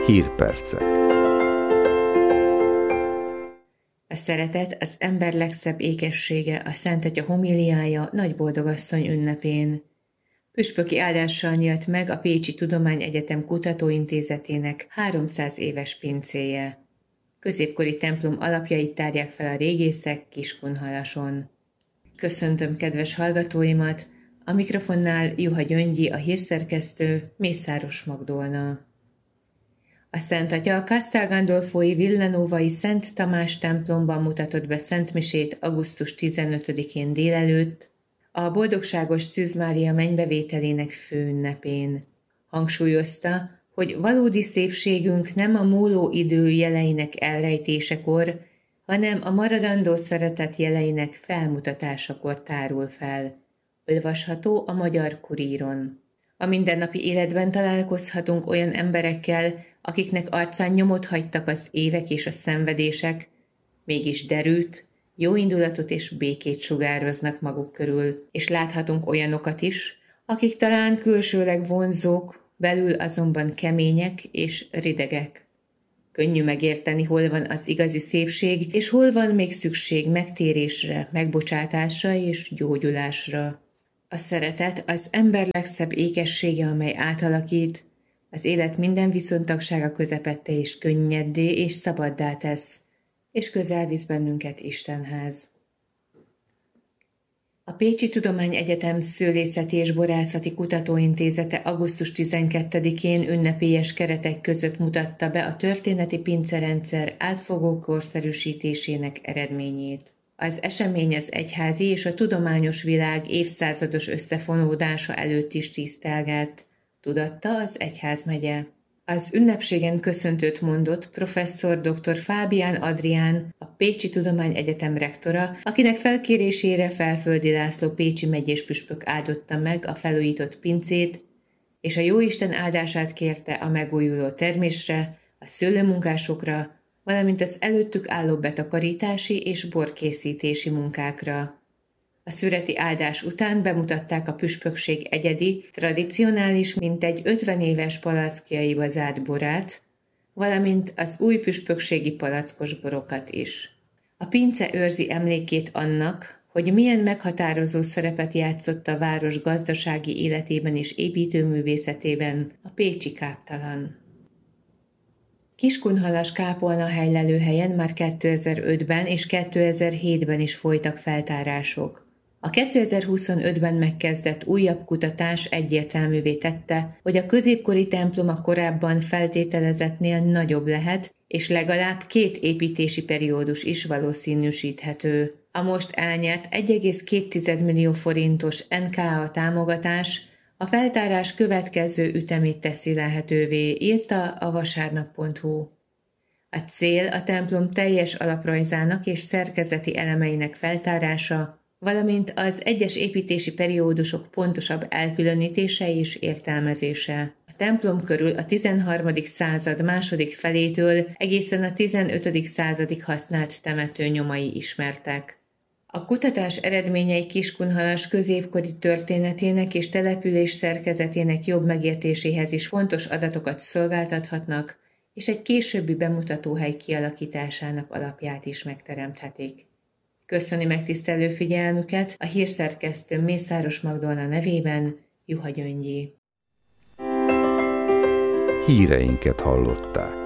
Hírpercek. A szeretet az ember legszebb ékessége, a Szent Atya homiliája Nagy Boldogasszony ünnepén. Püspöki áldással nyílt meg a Pécsi Tudományegyetem Kutatóintézetének 300 éves pincéje. Középkori templom alapjait tárják fel a régészek Kiskunhalason. Köszöntöm kedves hallgatóimat, a mikrofonnál Juha Gyöngyi, a hírszerkesztő, Mészáros Magdolna. A Szent Atya a Castel Gandolfói Villanovai Szent Tamás templomban mutatott be szentmisét augusztus 15-én délelőtt, a Boldogságos Szűz Mária mennybevételének főünnepén. Hangsúlyozta, hogy valódi szépségünk nem a múló idő jeleinek elrejtésekor, hanem a maradandó szeretet jeleinek felmutatásakor tárul fel. Olvasható a Magyar Kuríron. A mindennapi életben találkozhatunk olyan emberekkel, akiknek arcán nyomot hagytak az évek és a szenvedések, mégis derűt, jó indulatot és békét sugároznak maguk körül, és láthatunk olyanokat is, akik talán külsőleg vonzók, belül azonban kemények és ridegek. Könnyű megérteni, hol van az igazi szépség, és hol van még szükség megtérésre, megbocsátásra és gyógyulásra. A szeretet az ember legszebb ékessége, amely átalakít, az élet minden viszontagsága közepette és könnyeddé és szabaddá tesz, és közel visz bennünket Istenhez. A Pécsi Tudományegyetem Szőlészeti és Borászati Kutatóintézete augusztus 12-én ünnepélyes keretek között mutatta be a történeti pincerendszer átfogó korszerűsítésének eredményét. Az esemény az egyházi és a tudományos világ évszázados összefonódása előtt is tisztelgett, tudatta az egyházmegye. Az ünnepségen köszöntőt mondott professzor dr. Fábián Adrián, a Pécsi Tudományegyetem rektora, akinek felkérésére Felföldi László pécsi megyés püspök áldotta meg a felújított pincét, és a jóisten áldását kérte a megújuló termésre, a szőlőmunkásokra, valamint az előttük álló betakarítási és borkészítési munkákra. A szüreti áldás után bemutatták a püspökség egyedi, tradicionális, mintegy 50 éves palackjaiba zárt borát, valamint az új püspökségi palackos borokat is. A pince őrzi emlékét annak, hogy milyen meghatározó szerepet játszott a város gazdasági életében és építőművészetében a pécsi káptalan. Kiskunhalas kápolnahely lelőhelyen már 2005-ben és 2007-ben is folytak feltárások. A 2025-ben megkezdett újabb kutatás egyértelművé tette, hogy a középkori templom a korábban feltételezettnél nagyobb lehet, és legalább 2 építési periódus is valószínűsíthető. A most elnyert 1,2 millió forintos NKA támogatás a feltárás következő ütemét teszi lehetővé, írta a vasárnap.hu. A cél a templom teljes alaprajzának és szerkezeti elemeinek feltárása, valamint az egyes építési periódusok pontosabb elkülönítése és értelmezése. A templom körül a 13. század második felétől egészen a 15. századig használt temető nyomai ismertek. A kutatás eredményei Kiskunhalas középkori történetének és település szerkezetének jobb megértéséhez is fontos adatokat szolgáltathatnak, és egy későbbi bemutatóhely kialakításának alapját is megteremthetik. Köszöni megtisztelő figyelmüket a hírszerkesztő Mészáros Magdolna nevében, Juha Gyöngyi. Híreinket hallották.